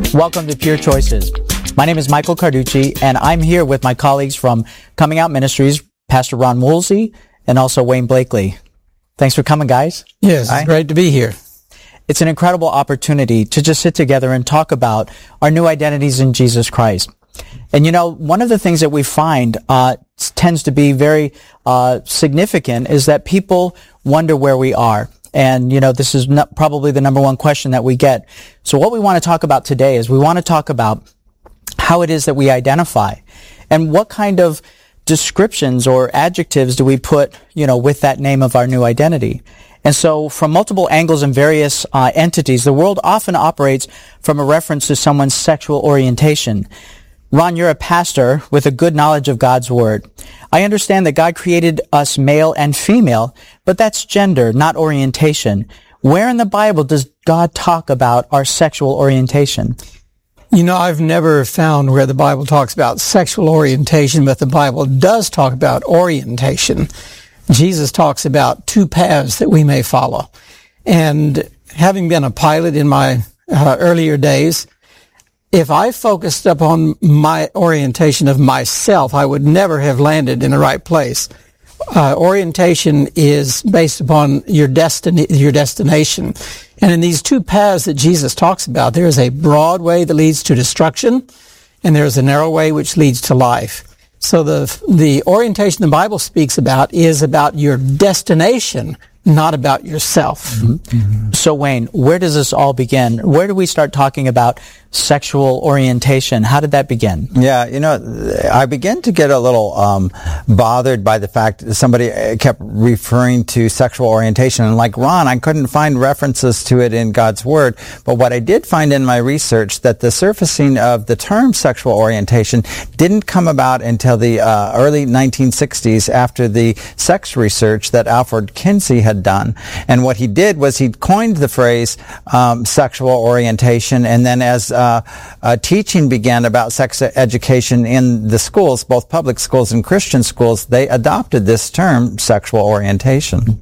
Welcome to Pure Choices. My name is Michael Carducci, and I'm here with my colleagues from Coming Out Ministries, Pastor Ron Woolsey, and also Wayne Blakely. Thanks for coming, guys. Yes, it's great to be here. It's an incredible opportunity to just sit together and talk about our new identities in Jesus Christ. And you know, one of the things that we find tends to be very significant is that people wonder where we are. And, you know, this is probably the number one question that we get. So what we want to talk about today is we want to talk about how it is that we identify and what kind of descriptions or adjectives do we put, you know, with that name of our new identity. And so from multiple angles and various entities, the world often operates from a reference to someone's sexual orientation. Ron, you're a pastor with a good knowledge of God's Word. I understand that God created us male and female, but that's gender, not orientation. Where in the Bible does God talk about our sexual orientation? You know, I've never found where the Bible talks about sexual orientation, but the Bible does talk about orientation. Jesus talks about two paths that we may follow. And having been a pilot in my earlier days, if I focused upon my orientation of myself, I would never have landed in the right place. Orientation is based upon your destiny, your destination. And in these two paths that Jesus talks about, there is a broad way that leads to destruction, and there is a narrow way which leads to life. So the orientation the Bible speaks about is about your destination, not about yourself. Mm-hmm. So Wayne, where does this all begin? Where do we start talking about sexual orientation? How did that begin? Yeah, you know, I began to get a little bothered by the fact that somebody kept referring to sexual orientation. And like Ron, I couldn't find references to it in God's Word. But what I did find in my research, that the surfacing of the term sexual orientation didn't come about until the early 1960s after the sex research that Alfred Kinsey had done. And what he did was he coined the phrase sexual orientation, and then as teaching began about sex education in the schools, both public schools and Christian schools, they adopted this term, sexual orientation.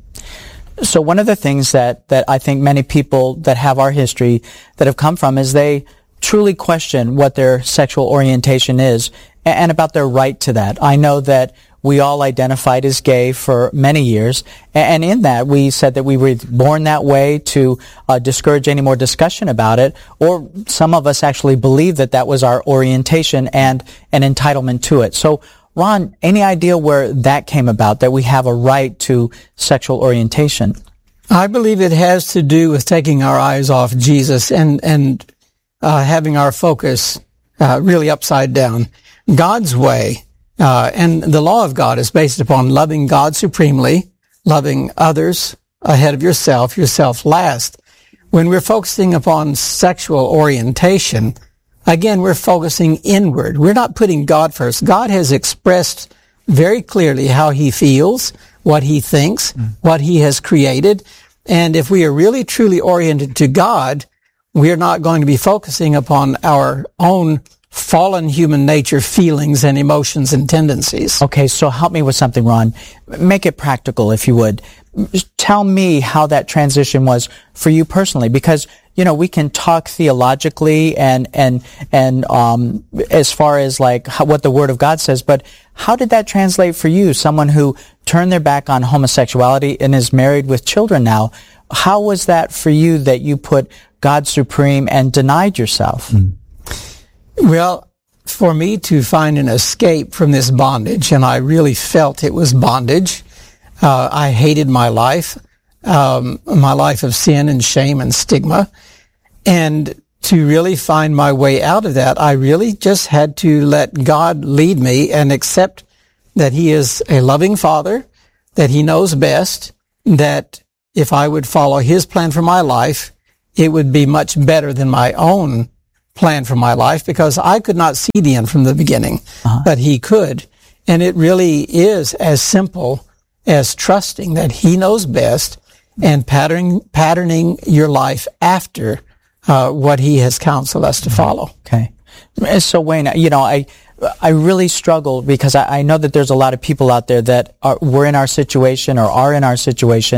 So one of the things that I think many people that have our history that have come from is they truly question what their sexual orientation is and about their right to that. I know that we all identified as gay for many years, and in that we said that we were born that way to discourage any more discussion about it, or some of us actually believed that that was our orientation and an entitlement to it. So, Ron, any idea where that came about, that we have a right to sexual orientation? I believe it has to do with taking our eyes off Jesus and having our focus really upside down. God's way and the law of God is based upon loving God supremely, loving others ahead of yourself last. When we're focusing upon sexual orientation, again, we're focusing inward. We're not putting God first. God has expressed very clearly how He feels, what He thinks, what He has created. And if we are really truly oriented to God, we're not going to be focusing upon our own fallen human nature, feelings and emotions and tendencies. Okay, so help me with something, Ron. Make it practical, if you would. Tell me how that transition was for you personally, because, you know, we can talk theologically and as far as like what the Word of God says, but how did that translate for you, someone who turned their back on homosexuality and is married with children now? How was that for you that you put God supreme and denied yourself? Well, for me to find an escape from this bondage, and I really felt it was bondage, I hated my life of sin and shame and stigma, and to really find my way out of that, I really just had to let God lead me and accept that He is a loving Father, that He knows best, that if I would follow His plan for my life, it would be much better than my own plan for my life, because I could not see the end from the beginning, but He could. And it really is as simple as trusting that He knows best and patterning your life after what He has counseled us to follow. Okay. So Wayne, you know, I really struggle because I know that there's a lot of people out there that were in our situation or are in our situation,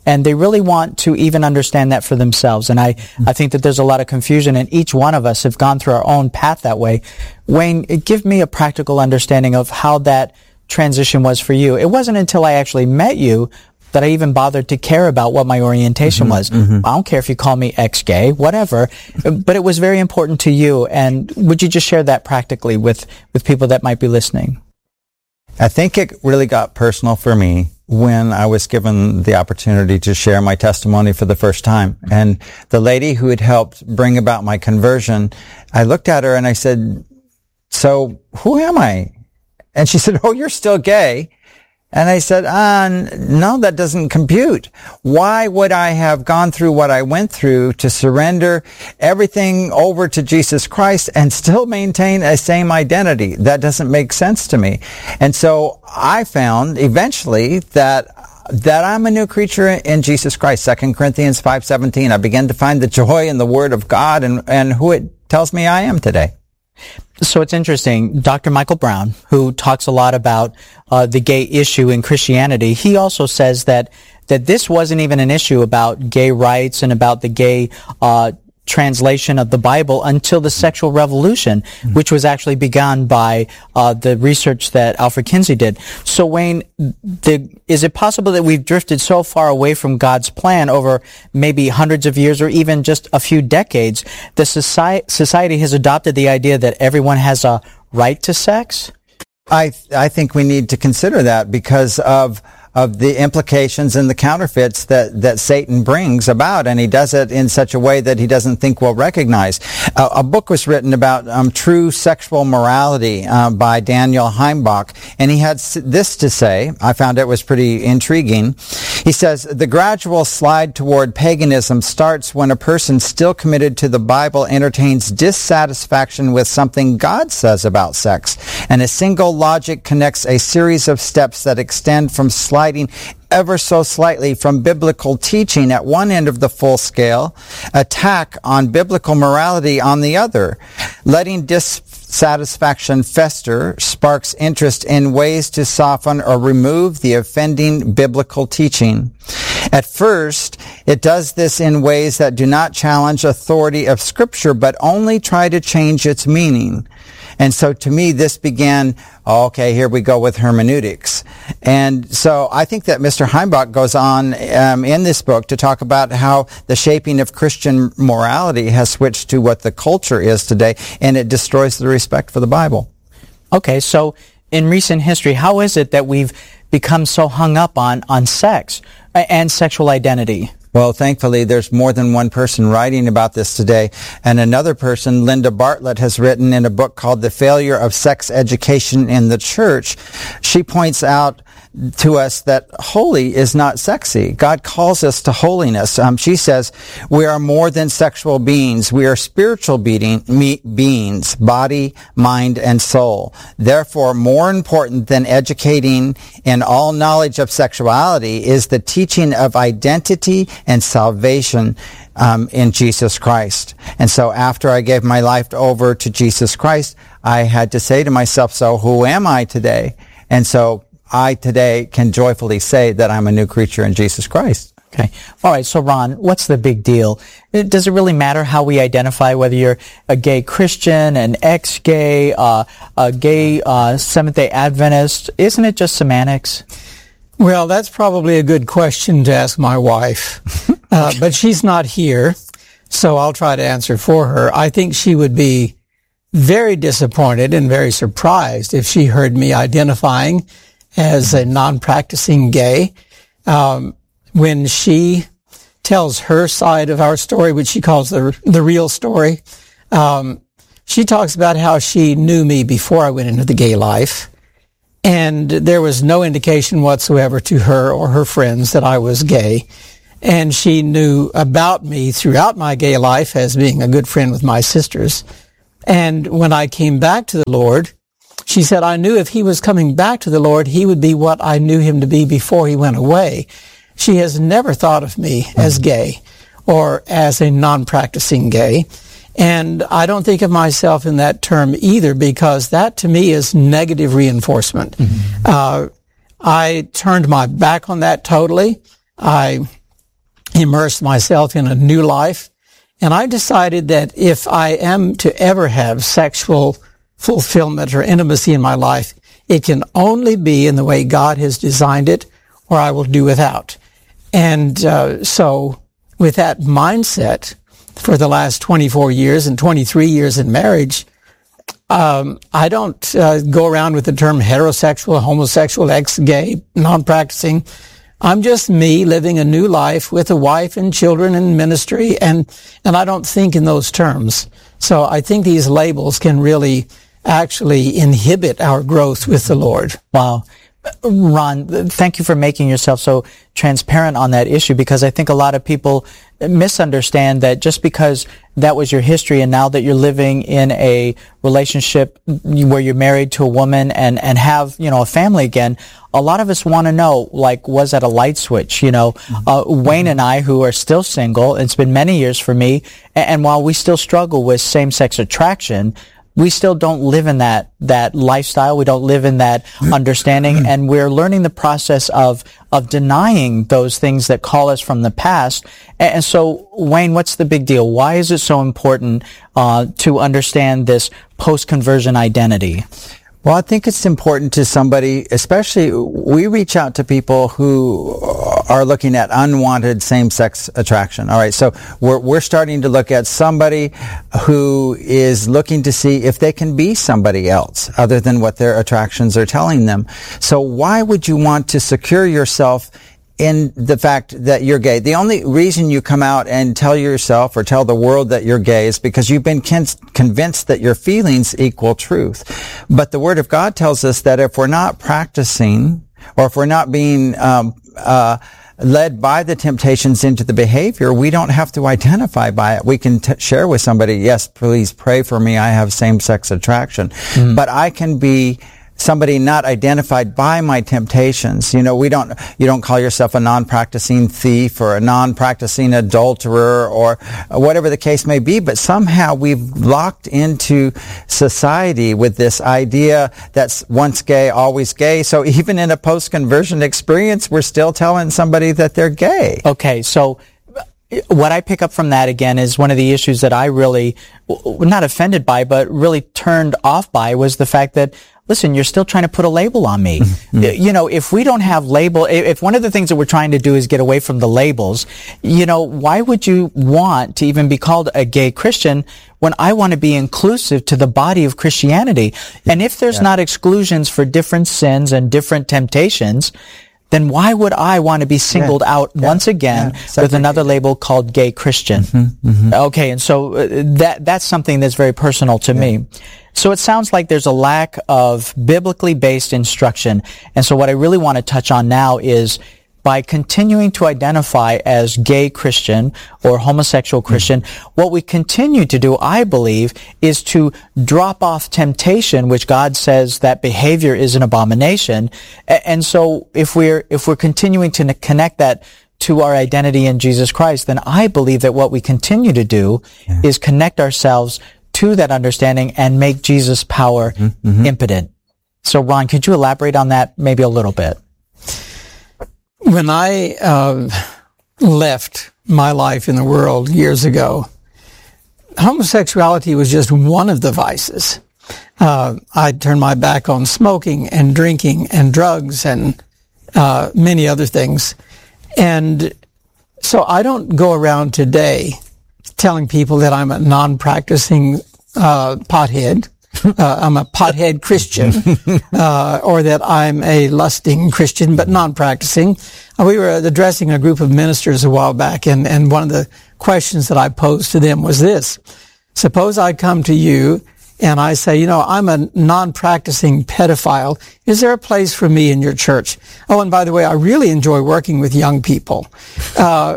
and they really want to even understand that for themselves. And I think that there's a lot of confusion, and each one of us have gone through our own path that way. Wayne, give me a practical understanding of how that transition was for you. It wasn't until I actually met you that I even bothered to care about what my orientation was. I don't care if you call me ex-gay, whatever, but it was very important to you. And would you just share that practically with people that might be listening? I think it really got personal for me when I was given the opportunity to share my testimony for the first time. And the lady who had helped bring about my conversion, I looked at her and I said, "So who am I?" And she said, "Oh, you're still gay." And I said, no, that doesn't compute. Why would I have gone through what I went through to surrender everything over to Jesus Christ and still maintain a same identity? That doesn't make sense to me. And so I found eventually that I'm a new creature in Jesus Christ. 2 Corinthians 5:17. I began to find the joy in the Word of God and who it tells me I am today. So it's interesting. Dr. Michael Brown, who talks a lot about the gay issue in Christianity, he also says that this wasn't even an issue about gay rights and about the gay translation of the Bible until the sexual revolution, which was actually begun by the research that Alfred Kinsey did. So Wayne, is it possible that we've drifted so far away from God's plan over maybe hundreds of years or even just a few decades, the society has adopted the idea that everyone has a right to sex? I think we need to consider that because of the implications and the counterfeits that Satan brings about, and he does it in such a way that he doesn't think we'll recognize. A book was written about true sexual morality by Daniel Heimbach, and he had this to say. I found it was pretty intriguing. He says, "The gradual slide toward paganism starts when a person still committed to the Bible entertains dissatisfaction with something God says about sex, and a single logic connects a series of steps that extend from sliding ever so slightly from biblical teaching at one end of the full scale, attack on biblical morality on the other. Letting dissatisfaction fester sparks interest in ways to soften or remove the offending biblical teaching. At first, it does this in ways that do not challenge authority of Scripture, but only try to change its meaning." And so to me, this began, okay, here we go with hermeneutics. And so I think that Mr. Heimbach goes on in this book to talk about how the shaping of Christian morality has switched to what the culture is today, and it destroys the respect for the Bible. Okay, so in recent history, how is it that we've become so hung up on sex and sexual identity? Well, thankfully, there's more than one person writing about this today. And another person, Linda Bartlett, has written in a book called The Failure of Sex Education in the Church. She points out to us that holy is not sexy. God calls us to holiness. She says, we are more than sexual beings. We are spiritual beings, body, mind, and soul. Therefore, more important than educating in all knowledge of sexuality is the teaching of identity and salvation in Jesus Christ. And so after I gave my life over to Jesus Christ, I had to say to myself, so who am I today? And so I today can joyfully say that I'm a new creature in Jesus Christ. Okay. All right. So, Ron, what's the big deal? Does it really matter how we identify, whether you're a gay Christian, an ex-gay, a gay Seventh-day Adventist? Isn't it just semantics? Well, that's probably a good question to ask my wife, but she's not here, so I'll try to answer for her. I think she would be very disappointed and very surprised if she heard me identifying as a non-practicing gay. When she tells her side of our story, which she calls the real story, she talks about how she knew me before I went into the gay life, and there was no indication whatsoever to her or her friends that I was gay. And she knew about me throughout my gay life as being a good friend with my sisters. And when I came back to the Lord, she said, I knew if he was coming back to the Lord, he would be what I knew him to be before he went away. She has never thought of me as gay or as a non-practicing gay. And I don't think of myself in that term either, because that to me is negative reinforcement. I turned my back on that totally. I immersed myself in a new life. And I decided that if I am to ever have sexual fulfillment or intimacy in my life, it can only be in the way God has designed it, or I will do without. And so with that mindset, for the last 24 years and 23 years in marriage, I don't go around with the term heterosexual, homosexual, ex-gay, non-practicing. I'm just me living a new life with a wife and children and ministry, and I don't think in those terms. So I think these labels can really actually inhibit our growth with the Lord. Wow. Ron, thank you for making yourself so transparent on that issue, because I think a lot of people misunderstand that just because that was your history and now that you're living in a relationship where you're married to a woman and have, a family again, a lot of us want to know, like, was that a light switch? Wayne and I, who are still single, it's been many years for me, and while we still struggle with same-sex attraction, we still don't live in that lifestyle. We don't live in that understanding, and we're learning the process of denying those things that call us from the past. And so, Wayne, what's the big deal? Why is it so important to understand this post-conversion identity? Well, I think it's important to somebody, especially we reach out to people who are looking at unwanted same-sex attraction. All right, so we're starting to look at somebody who is looking to see if they can be somebody else other than what their attractions are telling them. So why would you want to secure yourself in the fact that you're gay? The only reason you come out and tell yourself or tell the world that you're gay is because you've been convinced that your feelings equal truth. But the Word of God tells us that if we're not practicing, or if we're not being led by the temptations into the behavior, we don't have to identify by it. We can share with somebody, yes, please pray for me, I have same-sex attraction. But I can be somebody not identified by my temptations. You don't call yourself a non-practicing thief or a non-practicing adulterer or whatever the case may be, but somehow we've locked into society with this idea that's once gay, always gay. So even in a post-conversion experience, we're still telling somebody that they're gay. Okay, so what I pick up from that again is one of the issues that I really, not offended by, but really turned off by was the fact that, listen, you're still trying to put a label on me. If we don't have if one of the things that we're trying to do is get away from the labels, why would you want to even be called a gay Christian when I want to be inclusive to the body of Christianity? And if there's not exclusions for different sins and different temptations, then why would I want to be singled out once again with another label called gay Christian? Okay, and so that's something that's very personal to me. So it sounds like there's a lack of biblically based instruction. And so what I really want to touch on now is, by continuing to identify as gay Christian or homosexual Christian, what we continue to do, I believe, is to drop off temptation, which God says that behavior is an abomination. And so if we're continuing to connect that to our identity in Jesus Christ, then I believe that what we continue to do is connect ourselves to that understanding and make Jesus' power impotent. So, Ron, could you elaborate on that maybe a little bit? When I left my life in the world years ago, homosexuality was just one of the vices. I turned my back on smoking and drinking and drugs and many other things. And so I don't go around today telling people that I'm a non-practicing pothead. I'm a pothead Christian, or that I'm a lusting Christian, but non-practicing. We were addressing a group of ministers a while back, and one of the questions that I posed to them was this. Suppose I come to you and I say, I'm a non-practicing pedophile. Is there a place for me in your church? Oh, and by the way, I really enjoy working with young people. How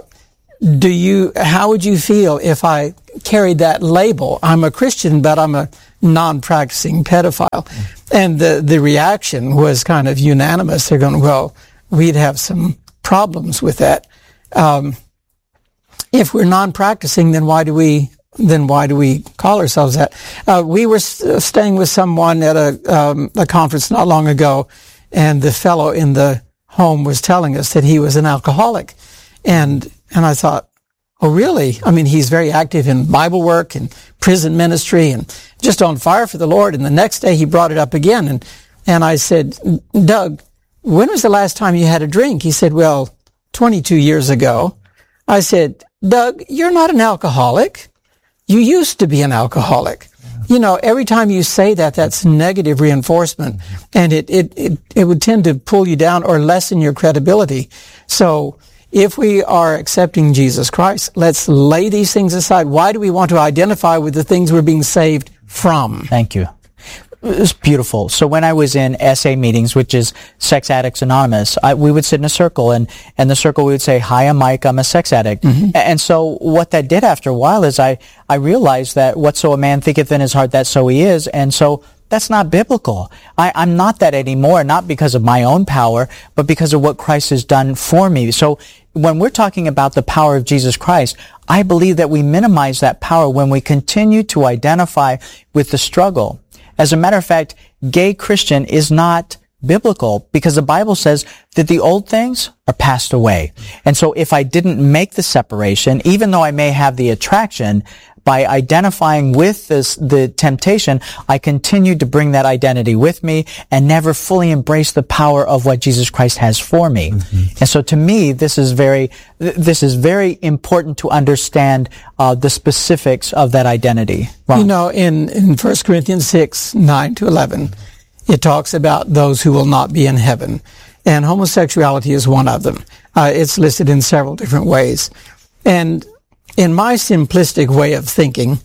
would you feel if I carried that label? I'm a Christian, but I'm a non-practicing pedophile. And the reaction was kind of unanimous. They're going, well, we'd have some problems with that. If we're non-practicing, then why do we call ourselves that? We were staying with someone at a conference not long ago, and the fellow in the home was telling us that he was an alcoholic. And And I thought, oh, really? I mean, he's very active in Bible work and prison ministry and just on fire for the Lord. And the next day he brought it up again. And I said, Doug, when was the last time you had a drink? He said, well, 22 years ago. I said, Doug, you're not an alcoholic. You used to be an alcoholic. You know, every time you say that, that's negative reinforcement, and it would tend to pull you down or lessen your credibility. So if we are accepting Jesus Christ, let's lay these things aside. Why do we want to identify with the things we're being saved from? Thank you. It's beautiful. So when I was in SA meetings, which is Sex Addicts Anonymous, we would sit in a circle, and the circle we would say, hi, I'm Mike, I'm a sex addict. Mm-hmm. And so what that did after a while is I realized that what so a man thinketh in his heart, that so he is. And so that's not biblical. I'm not that anymore, not because of my own power, but because of what Christ has done for me. So when we're talking about the power of Jesus Christ, I believe that we minimize that power when we continue to identify with the struggle. As a matter of fact, gay Christian is not biblical because the Bible says that the old things are passed away. And so if I didn't make the separation, even though I may have the attraction, by identifying with the temptation, I continue to bring that identity with me and never fully embrace the power of what Jesus Christ has for me. Mm-hmm. And so to me, this is very important to understand the specifics of that identity. Ron. You know, in 1 Corinthians 6, 9 to 11, it talks about those who will not be in heaven. And homosexuality is one of them. It's listed in several different ways. And in my simplistic way of thinking,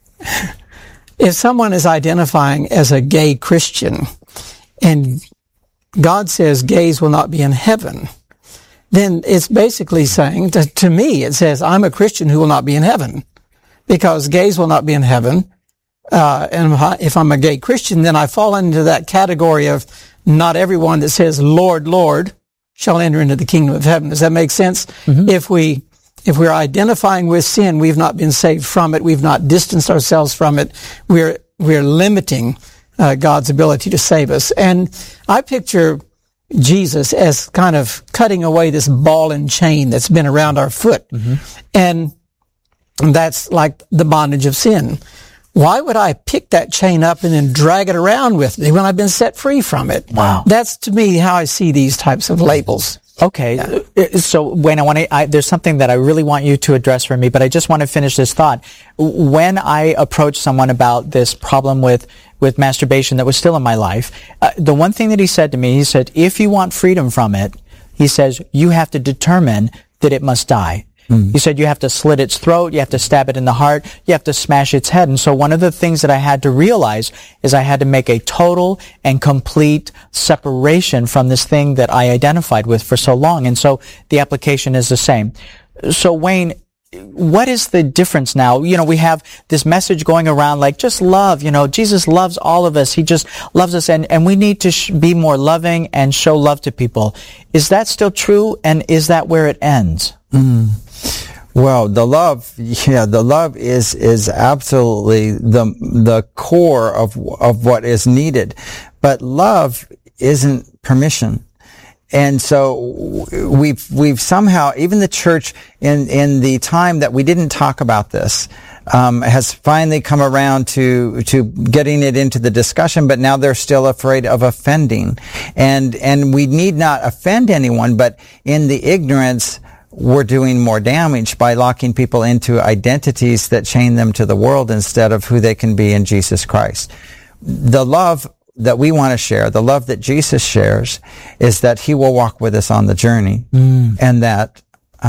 if someone is identifying as a gay Christian and God says gays will not be in heaven, then it's basically saying, to me, it says, I'm a Christian who will not be in heaven because gays will not be in heaven. And if I'm a gay Christian, then I fall into that category of not everyone that says, Lord, Lord, shall enter into the kingdom of heaven. Does that make sense? Mm-hmm. If we're identifying with sin, we've not been saved from it. We've not distanced ourselves from it. We're limiting God's ability to save us. And I picture Jesus as kind of cutting away this ball and chain that's been around our foot. Mm-hmm. And that's like the bondage of sin. Why would I pick that chain up and then drag it around with me when I've been set free from it? Wow. That's, to me, how I see these types of labels. Okay, yeah. So Wayne, there's something that I really want you to address for me, but I just want to finish this thought. When I approached someone about this problem with masturbation that was still in my life, the one thing that he said to me, he said, if you want freedom from it, he says, you have to determine that it must die. He said you have to slit its throat, you have to stab it in the heart, you have to smash its head. And so one of the things that I had to realize is I had to make a total and complete separation from this thing that I identified with for so long. And so the application is the same. So Wayne, what is the difference now? You know, we have this message going around like just love, Jesus loves all of us. He just loves us, and we need to be more loving and show love to people. Is that still true, and is that where it ends? Well, the love is absolutely the core of what is needed. But love isn't permission. And so we've somehow, even the church in the time that we didn't talk about this, has finally come around to getting it into the discussion, but now they're still afraid of offending. And we need not offend anyone, but in the ignorance, we're doing more damage by locking people into identities that chain them to the world instead of who they can be in Jesus Christ. The love that we want to share, the love that Jesus shares, is that He will walk with us on the journey, and that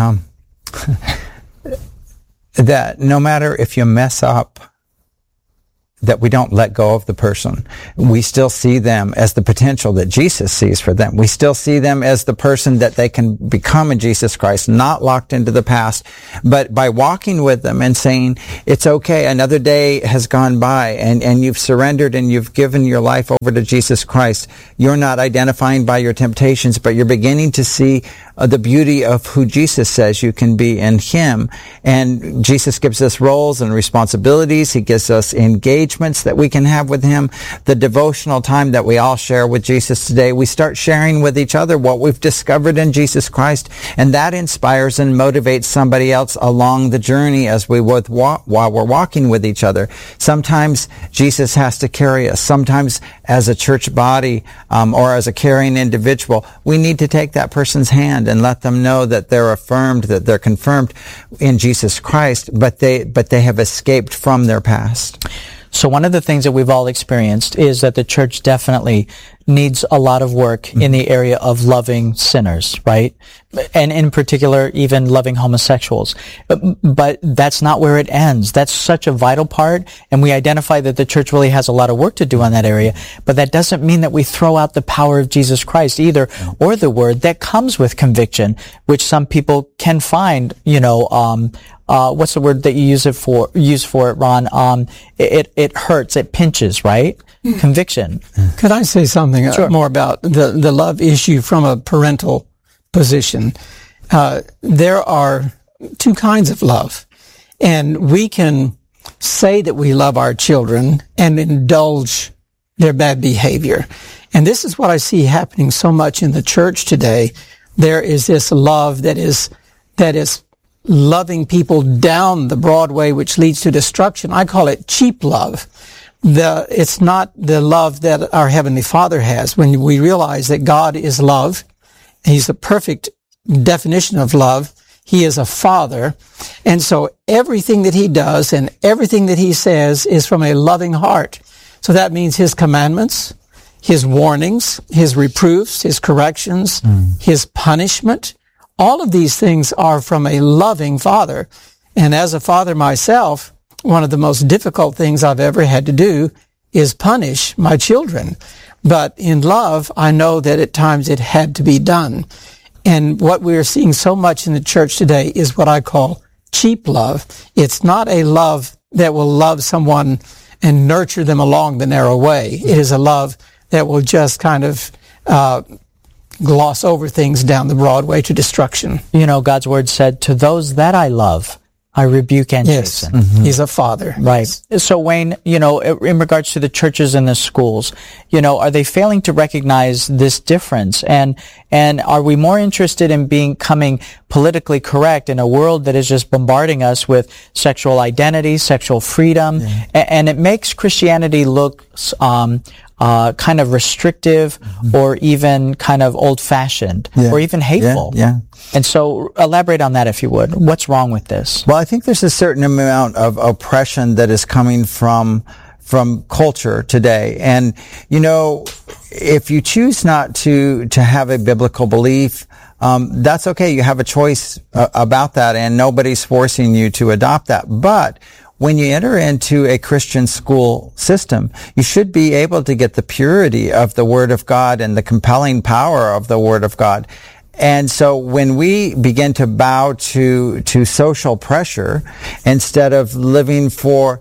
that no matter if you mess up, that we don't let go of the person. We still see them as the potential that Jesus sees for them. We still see them as the person that they can become in Jesus Christ, not locked into the past, but by walking with them and saying, it's okay, another day has gone by, and you've surrendered and you've given your life over to Jesus Christ. You're not identifying by your temptations, but you're beginning to see the beauty of who Jesus says you can be in Him. And Jesus gives us roles and responsibilities. He gives us engagement engagements that we can have with him, the devotional time that we all share with Jesus today. We start sharing with each other what we've discovered in Jesus Christ, and that inspires and motivates somebody else along the journey as we would while we're walking with each other. Sometimes Jesus has to carry us. Sometimes as a church body or as a caring individual, we need to take that person's hand and let them know that they're affirmed, that they're confirmed in Jesus Christ, but they have escaped from their past. So one of the things that we've all experienced is that the church definitely needs a lot of work in the area of loving sinners, right? And in particular, even loving homosexuals. But that's not where it ends. That's such a vital part, and we identify that the church really has a lot of work to do on that area. But that doesn't mean that we throw out the power of Jesus Christ either, or the word that comes with conviction, which some people can find, what's the word that you use for it, Ron? It hurts, it pinches, right? Conviction. Could I say something more about the love issue from a parental position? There are two kinds of love, and we can say that we love our children and indulge their bad behavior. And this is what I see happening so much in the church today. There is this love that is loving people down the broad way, which leads to destruction. I call it cheap love. It's not the love that our Heavenly Father has. When we realize that God is love, He's the perfect definition of love. He is a Father. And so everything that He does and everything that He says is from a loving heart. So that means His commandments, His warnings, His reproofs, His corrections, His punishment. All of these things are from a loving Father. And as a father myself, one of the most difficult things I've ever had to do is punish my children. But in love, I know that at times it had to be done. And what we're seeing so much in the church today is what I call cheap love. It's not a love that will love someone and nurture them along the narrow way. It is a love that will just kind of gloss over things down the broad way to destruction. God's word said, "To those that I love, I rebuke and chasten." He's a father. Right. So Wayne, in regards to the churches and the schools, are they failing to recognize this difference? And are we more interested in becoming politically correct in a world that is just bombarding us with sexual identity, sexual freedom, and it makes Christianity look kind of restrictive or even kind of old-fashioned or even hateful. Yeah. And so elaborate on that if you would. What's wrong with this? Well, I think there's a certain amount of oppression that is coming from culture today. And, if you choose not to have a biblical belief, that's okay. You have a choice about that, and nobody's forcing you to adopt that. But when you enter into a Christian school system, you should be able to get the purity of the Word of God and the compelling power of the Word of God. And so when we begin to bow to social pressure instead of living for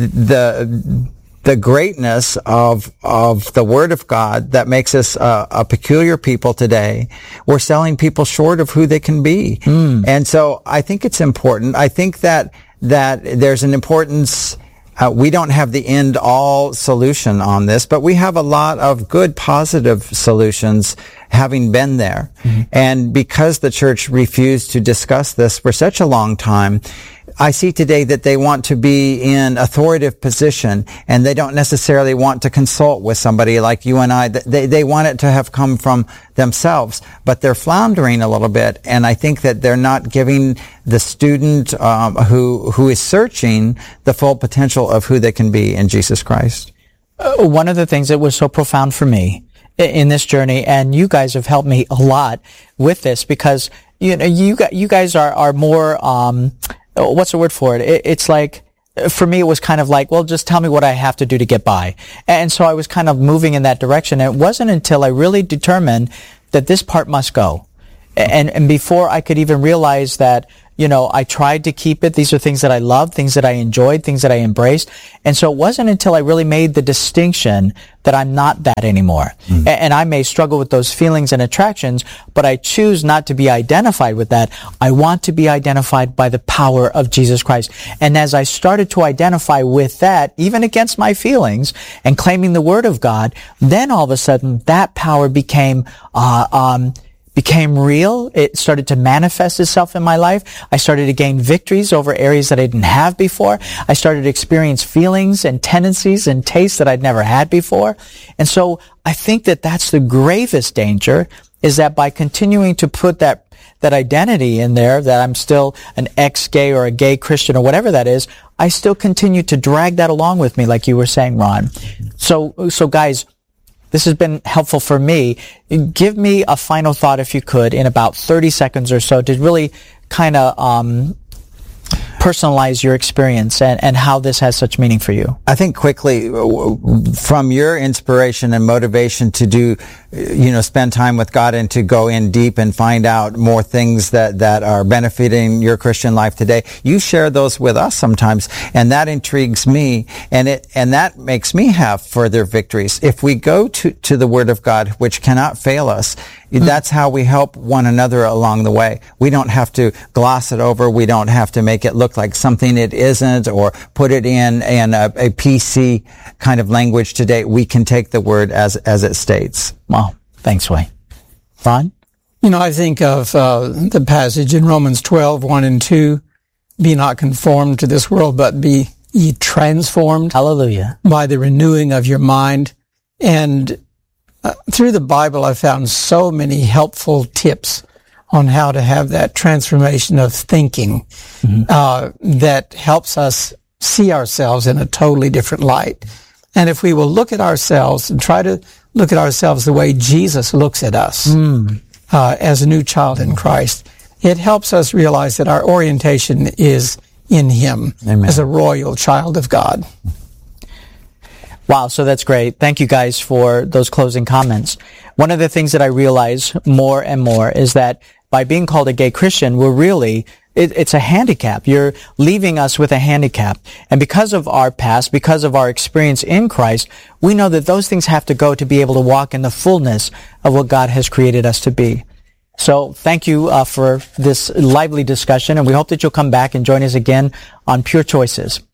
the greatness of the Word of God that makes us a peculiar people today, we're selling people short of who they can be. And so I think it's important. I think that there's an importance. We don't have the end-all solution on this, but we have a lot of good, positive solutions having been there. And because the church refused to discuss this for such a long time, I see today that they want to be in authoritative position, and they don't necessarily want to consult with somebody like you and I. They want it to have come from themselves, but they're floundering a little bit, and I think that they're not giving the student who is searching the full potential of who they can be in Jesus Christ. One of the things that was so profound for me in this journey, and you guys have helped me a lot with this, because you guys are more what's the word for it? It's like, for me, it was kind of like, well, just tell me what I have to do to get by. And so I was kind of moving in that direction. And it wasn't until I really determined that this part must go. And before I could even realize that, I tried to keep it. These are things that I loved, things that I enjoyed, things that I embraced. And so it wasn't until I really made the distinction that I'm not that anymore. And I may struggle with those feelings and attractions, but I choose not to be identified with that. I want to be identified by the power of Jesus Christ. And as I started to identify with that, even against my feelings, and claiming the Word of God, then all of a sudden that power became real. It started to manifest itself in my life. I started to gain victories over areas that I didn't have before. I started to experience feelings and tendencies and tastes that I'd never had before. And so I think that that's the gravest danger, is that by continuing to put that identity in there, that I'm still an ex-gay or a gay Christian or whatever that is, I still continue to drag that along with me, like you were saying, Ron. So guys, this has been helpful for me. Give me a final thought, if you could, in about 30 seconds or so, to really kind of personalize your experience and how this has such meaning for you. I think quickly, from your inspiration and motivation to do, spend time with God and to go in deep and find out more things that are benefiting your Christian life today, you share those with us sometimes, and that intrigues me, and that makes me have further victories. If we go to the Word of God, which cannot fail us, that's how we help one another along the way. We don't have to gloss it over. We don't have to make it look like something it isn't, or put it in a PC kind of language today. We can take the Word as it states. Wow. Thanks, Wayne. Ron? I think of the passage in Romans 12, 1 and 2, be not conformed to this world, but be ye transformed. Hallelujah. By the renewing of your mind. And through the Bible, I found so many helpful tips on how to have that transformation of thinking that helps us see ourselves in a totally different light. And if we will look at ourselves and try to look at ourselves the way Jesus looks at us as a new child in Christ, it helps us realize that our orientation is in Him. Amen. As a royal child of God. Wow, so that's great. Thank you guys for those closing comments. One of the things that I realize more and more is that by being called a gay Christian, we're really, it's a handicap. You're leaving us with a handicap. And because of our past, because of our experience in Christ, we know that those things have to go to be able to walk in the fullness of what God has created us to be. So thank you for this lively discussion, and we hope that you'll come back and join us again on Pure Choices.